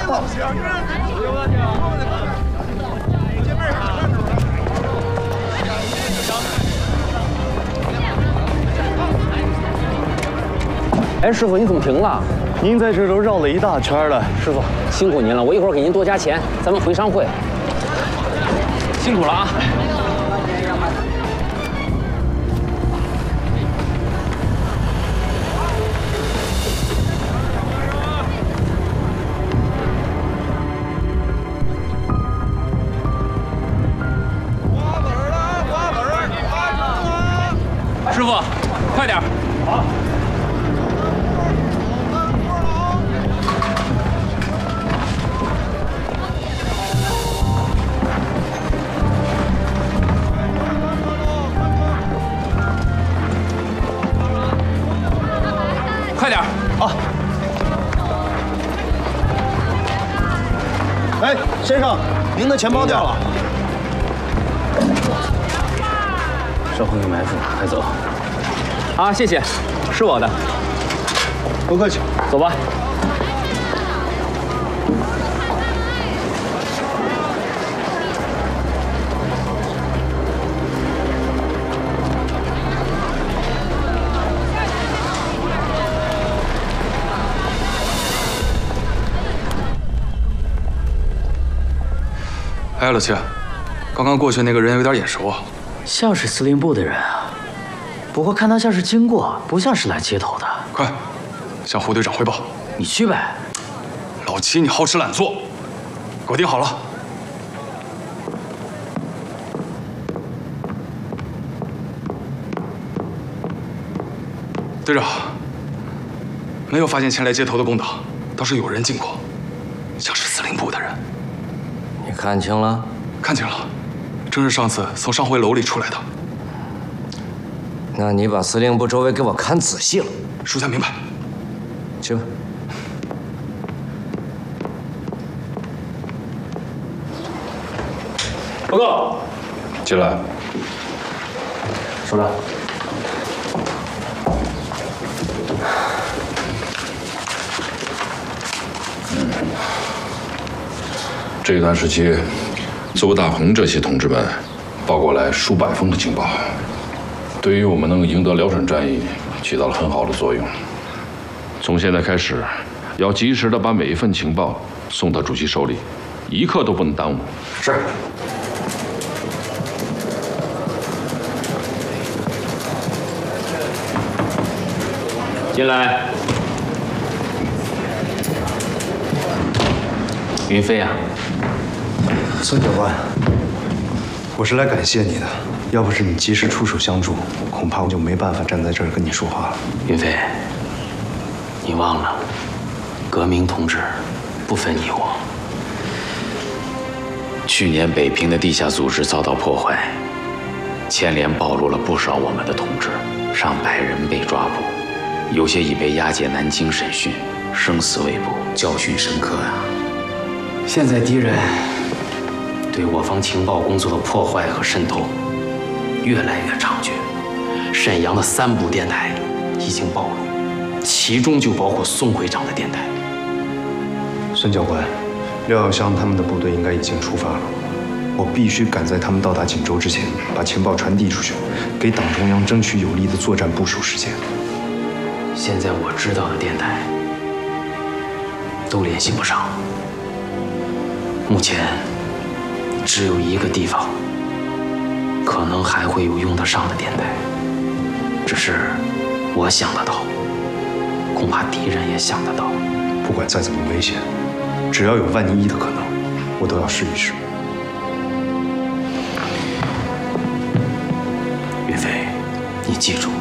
哎，师傅，你怎么停了？ 您在这都绕了一大圈了， 师傅辛苦您了，我一会儿给您多加钱，咱们回商会。辛苦了啊！师傅，快点！好。 快点！ 啊！哎，先生，您的钱包掉了。 稍后有埋伏，快走。啊，谢谢，是我的。 不客气， 走吧。 哎，老七，刚刚过去那个人有点眼熟啊， 像是司令部的人啊，不过看他像是经过，不像是来接头的。 快，向胡队长汇报。 你去呗。 老七，你好吃懒做，给我盯好了。队长，没有发现前来接头的共党，倒是有人经过，像是司令部的人。 你看清了？ 看清了，正是上次从上回楼里出来的。 那你把司令部周围给我看仔细了。 属下明白。 去吧。 报告。进来。 首长。 这段时期，邹大鹏这些同志们报过来数百封的情报，对于我们能赢得辽沈战役起到了很好的作用。从现在开始，要及时的把每一份情报送到主席手里，一刻都不能耽误。 是。 进来。云飞啊。 孙教官，我是来感谢你的。要不是你及时出手相助，恐怕我就没办法站在这儿跟你说话了。 云飞，你忘了，革命同志不分你我。去年北平的地下组织遭到破坏，牵连暴露了不少我们的同志，上百人被抓捕，有些已被押解南京审讯，生死未卜，教训深刻啊。现在敌人 对我方情报工作的破坏和渗透越来越猖獗，沈阳的3部电台已经暴露，其中就包括宋会长的电台。 孙教官，廖耀湘他们的部队应该已经出发了，我必须赶在他们到达锦州之前，把情报传递出去，给党中央争取有力的作战部署时间。 现在我知道的电台都联系不上，目前 只有一个地方可能还会有用得上的电台，只是我想得到，恐怕敌人也想得到。 不管再怎么危险，只要有万一的可能，我都要试一试。 岳飞，你记住，